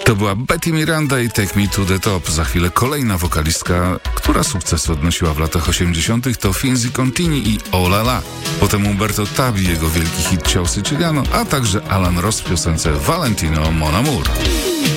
To była Betty Miranda i Take Me to the Top. Za chwilę kolejna wokalistka, która sukces odnosiła w latach 80. to Finzi Contini i Oh La La. Potem Umberto Tabi, jego wielki hit Ciao Siciliano, a także Alan Ross w piosence Valentino Mon Amour.